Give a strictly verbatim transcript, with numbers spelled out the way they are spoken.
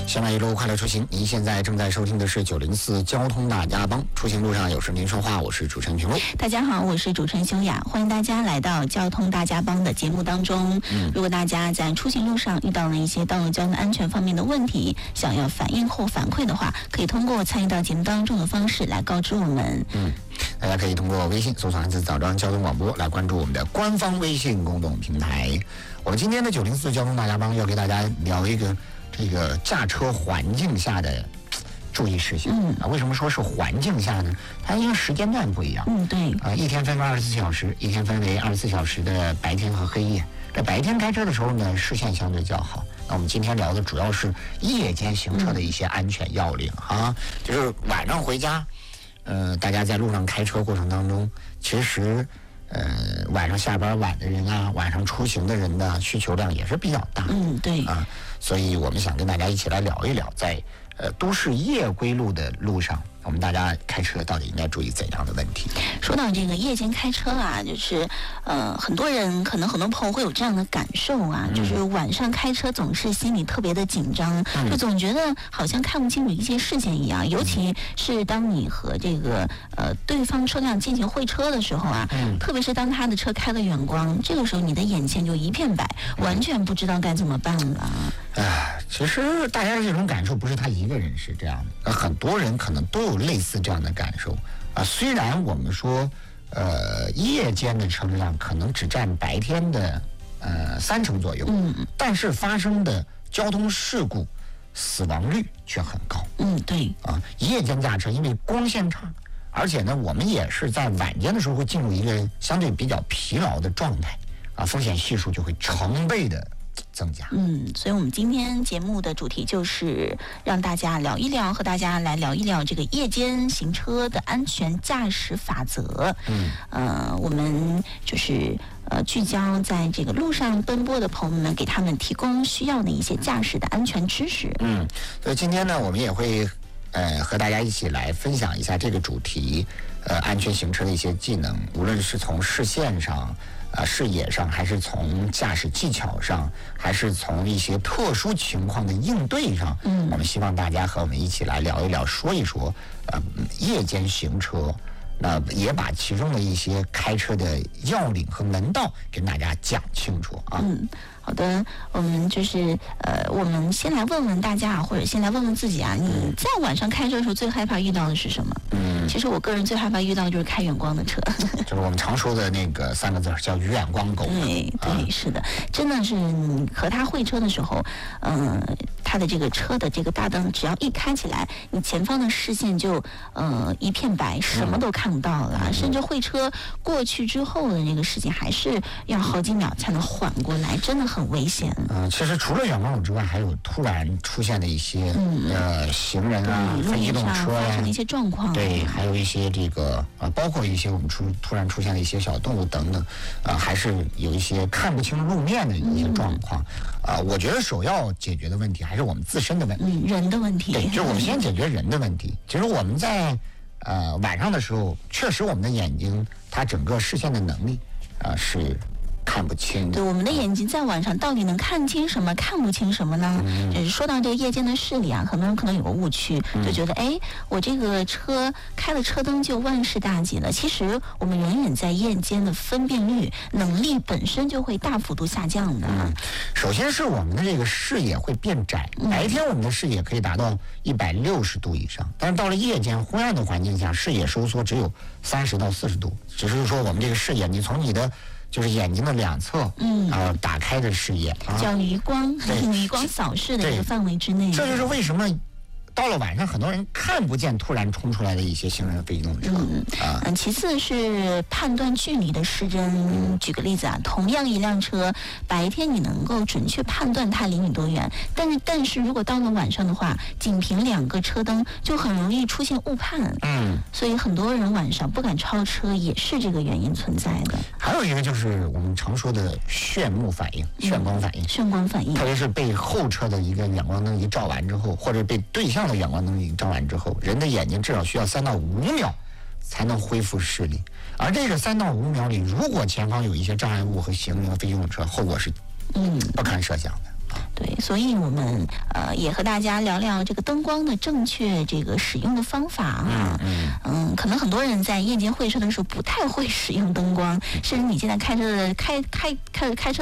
下面一路快乐出行，您现在正在收听的是九零四交通大家帮。出行路上有事您说话，我是主持人平路。 大家好，我是主持人修雅，欢迎大家来到交通大家帮的节目当中。嗯，如果大家在出行路上遇到了一些道路交通安全方面的问题，想要反映或反馈的话，可以通过参与到节目当中的方式来告知我们。 嗯，大家可以通过微信搜索汉字枣庄交通广播来关注我们的官方微信公众平台。我们今天的九零四交通大家帮要给大家聊一个这个驾车环境下的注意事项。嗯啊，为什么说是环境下呢？它因为时间段不一样。 嗯，对。 啊，一天分为二十四小时，一天分为二十四小时的白天和黑夜。在白天开车的时候呢，视线相对较好。那我们今天聊的主要是夜间行车的一些安全要领啊，就是晚上回家，呃，大家在路上开车过程当中，其实。呃，晚上下班晚的人啊，晚上出行的人的需求量也是比较大。 嗯，对啊，所以我们想跟大家一起来聊一聊，在呃都市夜归路的路上，我们大家开车到底应该注意怎样的问题？ 说到这个夜间开车啊，就是呃，很多人可能很多朋友会有这样的感受啊，嗯、就是晚上开车总是心里特别的紧张，嗯、就总觉得好像看不清楚一些事情一样。尤其是当你和这个呃对方车辆进行会车的时候啊，嗯、特别是当他的车开了远光，这个时候你的眼前就一片白，完全不知道该怎么办了。 哎，其实大家这种感受不是他一个人是这样的，很多人可能都有类似这样的感受啊。虽然我们说，呃，夜间的车辆可能只占白天的呃三成左右，嗯，但是发生的交通事故死亡率却很高。 嗯，对啊，夜间驾车因为光线差，而且呢，我们也是在晚间的时候会进入一个相对比较疲劳的状态啊，风险系数就会成倍的增加。 嗯，所以我们今天节目的主题就是让大家聊一聊，和大家来聊一聊这个夜间行车的安全驾驶法则。嗯，呃，我们就是呃聚焦在这个路上奔波的朋友们，给他们提供需要的一些驾驶的安全知识。 嗯，所以今天呢，我们也会呃和大家一起来分享一下这个主题，呃，安全行车的一些技能，无论是从视线上。啊，视野上，还是从驾驶技巧上，还是从一些特殊情况的应对上，嗯，我们希望大家和我们一起来聊一聊，说一说，呃，夜间行车，那也把其中的一些开车的要领和门道跟大家讲清楚啊。 嗯，好的，我们就是呃，我们先来问问大家啊，或者先来问问自己啊，你在晚上开车的时候最害怕遇到的是什么？嗯，其实我个人最害怕遇到的就是开远光的车， 就是我们常说的那个三个字叫远光狗。 对对，啊、是的，真的是你和他会车的时候，嗯、呃，他的这个车的这个大灯只要一开起来，你前方的视线就呃一片白，什么都看不到了，嗯、甚至会车过去之后的那个视线还是要好几秒才能缓过来，真的很危险。 嗯、呃，其实除了远光狗之外，还有突然出现的一些、嗯、呃行人啊、非机动车呀、 发生的一些状况。 对，还有一些这个呃，包括一些我们出突然出现的一些小动物等等，啊、呃，还是有一些看不清路面的一些状况。啊、嗯呃，我觉得首要解决的问题还是我们自身的问题， 嗯，人的问题。 对，就是我们先解决人的问题。其实我们在呃晚上的时候，确实我们的眼睛它整个视线的能力啊、呃、是。看不清。 对，我们的眼睛在晚上到底能看清什么，看不清什么呢？嗯、就是说到这个夜间的视力啊，很多人可能有个误区，嗯、就觉得哎，我这个车开了车灯就万事大吉了。其实我们人眼在夜间的分辨率能力本身就会大幅度下降的。 嗯，首先是我们的这个视野会变窄，嗯、白天我们的视野可以达到一百六十度以上，但是到了夜间昏暗的环境下，视野收缩只有三十到四十度，只是说我们这个视野，你从你的就是眼睛的两侧，嗯，啊、呃，打开的视野，啊、 叫余光，余光扫视的这个范围之内。 这就是为什么到了晚上，很多人看不见突然冲出来的一些行人非机动车。 嗯啊，嗯，其次是判断距离的失真。举个例子啊，同样一辆车，白天你能够准确判断它离你多远，但是但是如果到了晚上的话，仅凭两个车灯就很容易出现误判。嗯，所以很多人晚上不敢超车，也是这个原因存在的。 还有一个就是我们常说的眩目反应、眩光反应、 眩光反应， 特别是被后车的一个远光灯一照完之后，或者被对向的远光灯一照完之后，人的眼睛至少需要三到五秒才能恢复视力。而这个三到五秒里，如果前方有一些障碍物和行人和非机动车，后果是嗯不堪设想的。 对，所以我们呃也和大家聊聊这个灯光的正确这个使用的方法啊。 嗯嗯，可能很多人在夜间会车的时候不太会使用灯光，甚至你现在开车的开开开开车。